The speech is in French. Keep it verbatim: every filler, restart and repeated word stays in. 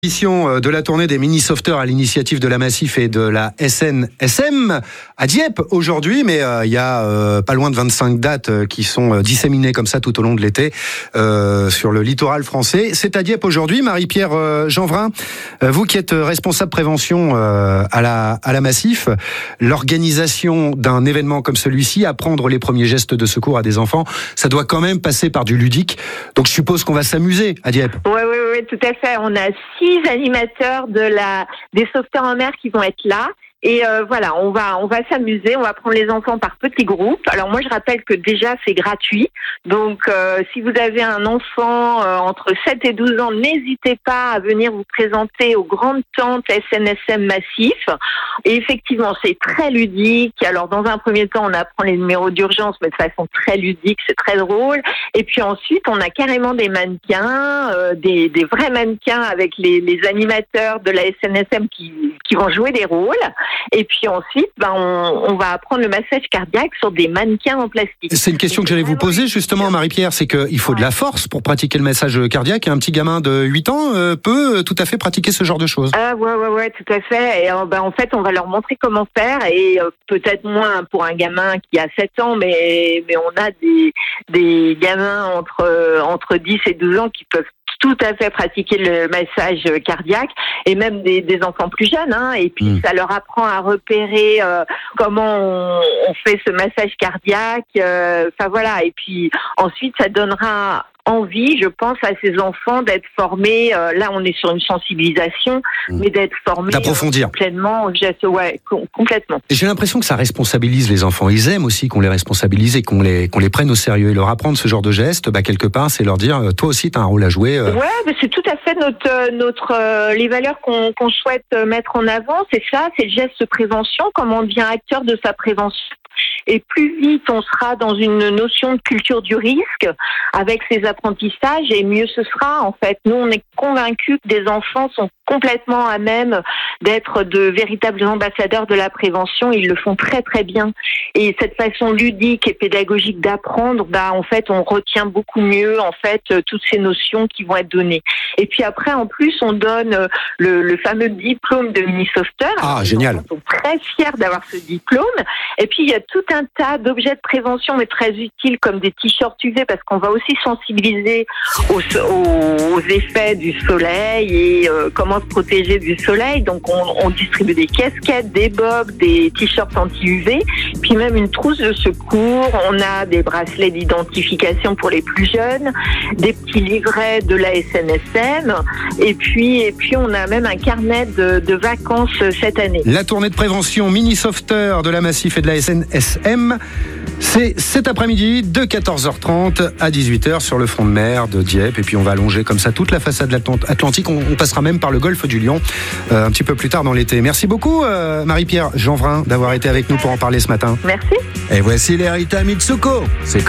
Édition de la tournée des mini-sauveteurs à l'initiative de la Massif et de la S N S M à Dieppe aujourd'hui, mais euh, il y a euh, pas loin de vingt-cinq dates euh, qui sont euh, disséminées comme ça tout au long de l'été euh, sur le littoral français. C'est à Dieppe aujourd'hui, Marie-Pierre euh, Jeanvrin, euh, vous qui êtes responsable prévention euh, à la à la Massif, l'organisation d'un événement comme celui-ci, apprendre les premiers gestes de secours à des enfants, ça doit quand même passer par du ludique. Donc je suppose qu'on va s'amuser à Dieppe. Oui, oui, oui, tout à fait. On a six animateurs de la des sauveteurs en mer qui vont être là. Et euh, voilà, on va on va s'amuser, on va prendre les enfants par petits groupes. Alors moi je rappelle que déjà c'est gratuit. Donc euh, si vous avez un enfant euh, entre sept et douze ans, n'hésitez pas à venir vous présenter aux grandes tentes S N S M Massif. Et effectivement, c'est très ludique. Alors dans un premier temps, on apprend les numéros d'urgence, mais de façon très ludique, c'est très drôle. Et puis ensuite, on a carrément des mannequins, euh, des des vrais mannequins avec les les animateurs de la S N S M qui qui vont jouer des rôles. Et puis ensuite, ben on, on va apprendre le massage cardiaque sur des mannequins en plastique. C'est une question que j'allais vous poser justement, Marie-Pierre, c'est qu'il faut ouais. de la force pour pratiquer le massage cardiaque. Et un petit gamin de huit ans euh, peut tout à fait pratiquer ce genre de choses. Ah ouais, ouais, ouais, tout à fait. Et euh, ben, en fait, on va leur montrer comment faire. Et euh, peut-être moins pour un gamin qui a sept ans, mais, mais on a des, des gamins entre, euh, entre dix et douze ans qui peuvent tout à fait pratiquer le massage cardiaque et même des, des enfants plus jeunes. Hein, et puis, mmh. ça leur apprend à repérer euh, comment on, on fait ce massage cardiaque. Enfin, euh, voilà. Et puis, ensuite, ça donnera envie, je pense, à ces enfants d'être formés. Euh, là, on est sur une sensibilisation, mmh. mais d'être formés d'approfondir. Euh, pleinement. Ouais, com- complètement. Et j'ai l'impression que ça responsabilise les enfants. Ils aiment aussi qu'on les responsabilise et qu'on les qu'on les prenne au sérieux. Et leur apprendre ce genre de gestes, bah, quelque part, c'est leur dire, toi aussi, tu as un rôle à jouer. Euh... Ouais, mais c'est tout à fait notre notre euh, les valeurs qu'on qu'on souhaite mettre en avant. C'est ça, c'est le geste de prévention. Comment on devient acteur de sa prévention. Et plus vite on sera dans une notion de culture du risque avec ces apprentissages, et mieux ce sera en fait. Nous, on est convaincus que des enfants sont complètement à même d'être de véritables ambassadeurs de la prévention. Ils le font très très bien. Et cette façon ludique et pédagogique d'apprendre, bah en fait, on retient beaucoup mieux en fait toutes ces notions qui vont être données. Et puis après, en plus, on donne le, le fameux diplôme de mini-sauveteur. Ah, alors, génial. On est très fiers d'avoir ce diplôme. Et puis, il y a tout un tas d'objets de prévention, mais très utiles, comme des t-shirts U V, parce qu'on va aussi sensibiliser aux, aux, aux effets du soleil et euh, comment se protéger du soleil. Donc, on, on distribue des casquettes, des bobs, des t-shirts anti-U V, puis même une trousse de secours. On a des bracelets d'identification pour les plus jeunes, des petits livrets de la S N S M, et puis, et puis on a même un carnet de, de vacances cette année. La tournée de prévention mini-sauveteur de la Massif et de la S N S M, c'est cet après-midi de quatorze heures trente à dix-huit heures sur le front de mer de Dieppe. Et puis on va allonger comme ça toute la façade atlantique. On, on passera même par le golfe du Lion euh, un petit peu plus tard dans l'été. Merci beaucoup euh, Marie-Pierre Jeanvrin d'avoir été avec nous pour en parler ce matin. Merci. Et voici les Rita Mitsuko. C'est